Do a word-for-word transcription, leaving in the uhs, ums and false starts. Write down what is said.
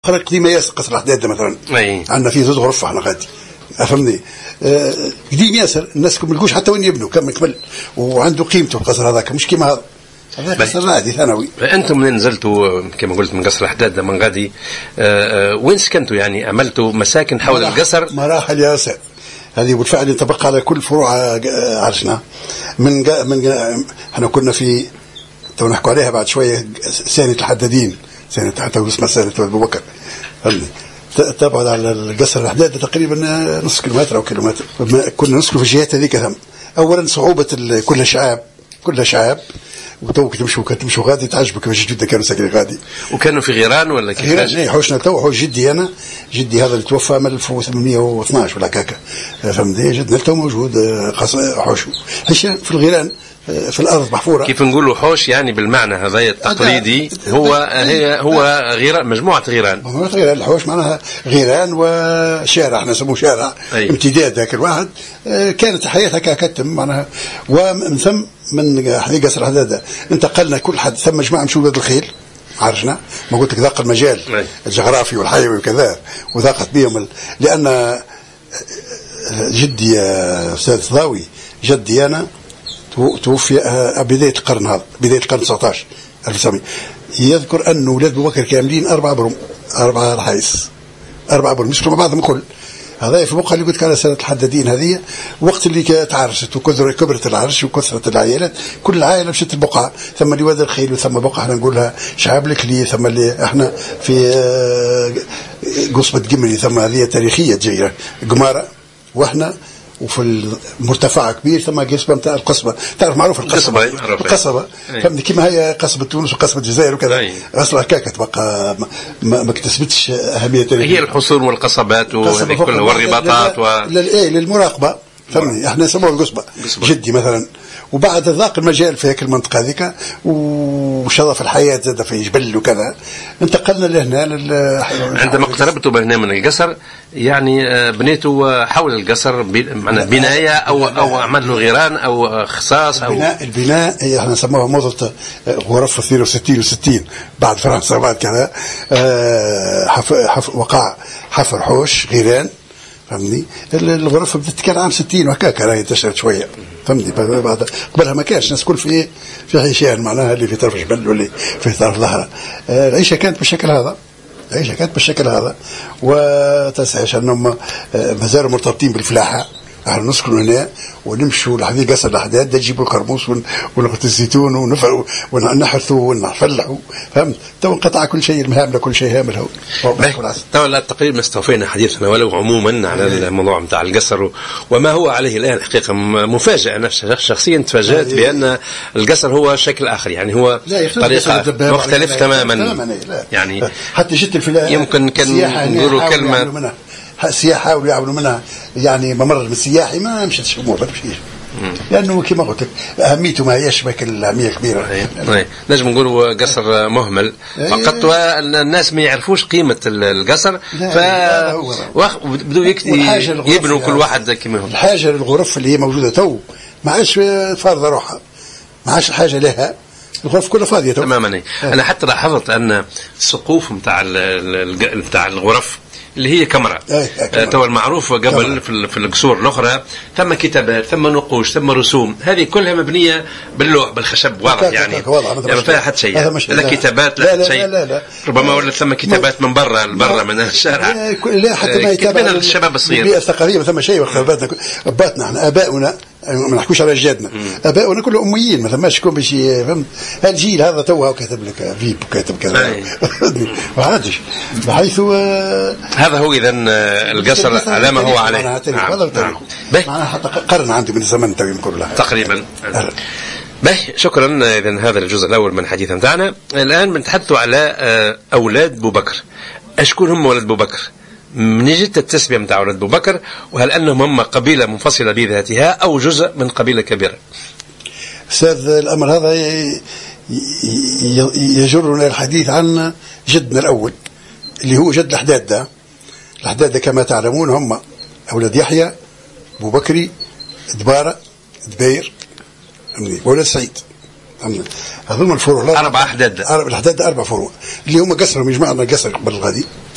خرج قديمه ياسر قصر الحداد مثلا. اي عندنا فيه زوج غرف احنا غادي فهمني. آه قديم ياسر الناس ما لقوش حتى وين يبنوا كم يكمل وعنده قيمته القصر هذاك مش كيما هذا هذا قصر عادي ثانوي. انتم منين نزلتوا كما قلت من قصر الحداد من غادي آه آه وين سكنتوا يعني عملتوا مساكن حول مراحل القصر؟ مراحل يا سيد هذه بالفعل ينطبق على كل فروع عرشنا من جا من جا احنا كنا في تو نحكوا عليها بعد شويه سنه الحدادين سنه حتى اسمها سنه ابو بكر فهمني. تبعد على القصر الحداد تقريبا نص كيلومتر او كيلومتر. كنا نسكن في الجهات هذيك ثم اولا صعوبه كلها شعاب كلها شعاب وتوك تمشوا تمشوا غادي تعجبك باش جده كانوا ساكنين غادي. وكانوا في غيران ولا كيفاش؟ غيران اي حوشنا تو حوش جدي انا جدي هذا اللي توفى من ألف وثمانمئة واثناش ولا كاكا فهمتني. جدنا تو موجود حوش هش في الغيران في الارض محفوره. كيف نقولوا حوش يعني بالمعنى هذا التقليدي هو هي هو غيران مجموعه غيران. مجموعه غيران الحوش معناها غيران وشارع احنا نسموه شارع أي. امتداد ذاك الواحد كانت حياتها كتم معناها. ومن ثم من حديقه قصر الحداد انتقلنا كل حد ثم جماعه مشوا ولاد الخيل عرفنا ما قلت لك ضاق المجال أي. الجغرافي والحيوي وكذا وضاقت بهم ال... لان جدي استاذ ضاوي جدي انا توفي بدايه القرن هذا بدايه القرن تسعة عشر ألف وتسعمئة. يذكر ان اولاد ابو بكر كاملين اربع برم اربع رحايس اربع برم مش مع بعضهم كل هذا في البقعه اللي قلت لك على سنه الحدادين هذه وقت اللي تعرست وكثر كبرت العرش وكثرت العائلات كل العائله مشت البقعه ثم اللي واد الخيل وثم بقعه احنا نقولها شعاب الكلي ثم اللي احنا في قصبه قمري ثم هذه تاريخيه جيده قماره واحنا وفي المرتفع كبير ثم قصبه نتاع القصبه تعرف معروف القصبه القصبه فهمت كيما هي قصبه تونس وقصبه الجزائر وكذا اصلا هكاك تبقى ما, ما اكتسبتش اهميه تاريخيه. هي الحصول والقصبات وهذه كل والرباطات و ايه للمراقبه فهمني. احنا نسموها القصبه جدي مثلا. وبعد ذاق المجال في هيك المنطقه هذيك وشظف الحياه زاد في جبل وكذا انتقلنا لهنا لل... عندما اقتربتوا هنا من القصر يعني بنيتوا حول القصر معنا بنايه او او عملوا غيران او خصاص او البناء البناء احنا نسموها موضه غرف اثنين وستين وستين بعد فرنسا بعد كذا حف... حف... وقع حفر حوش غيران فهمني. الغرفه بدات كان عام ستين وهكاك راهي انتشرت شويه فهمني. بعد قبلها ما كانش الناس كل في في عيشان معناها اللي في طرف جبل واللي في طرف ظهره. العيشه كانت بالشكل هذا العيشه كانت بالشكل هذا وتسعش انهم مازالوا مرتبطين بالفلاحه. احنا نسكنوا هنا ونمشوا لحديقه قصر الحداد نجيبوا القرموس ونغرس الزيتون ونفعوا ونحرثوا ونفلحوا فهمت. تو انقطع كل شيء المهام كل شيء هامل هو. تو تقريبا استوفينا حديثنا ولو عموما على الموضوع نتاع القصر وما هو عليه الان. حقيقه مفاجاه نفسي شخصيا تفاجات بان القصر هو شكل اخر يعني هو طريقه مختلف تماما يعني حتى جت الفلاحه يمكن كان نقولوا كلمه السياحه حاولوا يعملوا منها يعني ممر من السياحي ما مشتش الامور ما تمشيش لانه كما قلت لك اهميته ما هيش بك الاهميه كبيره. نجم نقولوا قصر مهمل فقط والناس ما يعرفوش قيمه القصر ف بدوا يبنوا كل واحد كما هو. الحاجه للغرف اللي هي موجوده تو ما عادش فارضه روحها ما عادش الحاجه لها الغرف كلها فاضيه تو تماما. انا حتى لاحظت ان السقوف نتاع نتاع الغرف اللي هي كاميرا تو المعروف قبل في القصور الاخرى ثم كتابات ثم نقوش ثم رسوم هذه كلها مبنيه باللوح بالخشب واضح يعني ما فيها حتى شيء لا كتابات لا شيء ربما ولا ثم كتابات من برا برا من الشارع لا حتى ما يتابع الشباب الصغير البيئه الثقافيه ثم شيء وخرباتنا اباتنا احنا اباؤنا ما نحكوش على اجدادنا اباؤنا كلهم اميين ما ثماش كون باش فهمت. الجيل هذا توه كاتب لك فيب وكاتب كذا ما عادش بحيث هذا هو اذا القصر على ما هو عليه. نعم نعم حتى قرن عنده من زمن تو يمكن له تقريبا. باهي شكرا. اذا هذا الجزء الاول من حديثنا بتاعنا. الان بنتحدثوا على اولاد ابو بكر. اشكون هم ولد ابو بكر؟ من جهة التسمية متاع ولد أبو بكر وهل أنهم هم قبيلة منفصلة بذاتها أو جزء من قبيلة كبيرة؟ أستاذ الأمر هذا يجرنا الحديث عن جدنا الأول اللي هو جد الحداد ده. الحداد ده كما تعلمون هم أولاد يحيى أبو بكري دبارة دبير ولد سعيد هذول الفروع أربع أحداد. الأحداد أربع فروع اللي هم قصرهم يجمعنا قصر قبل الغادي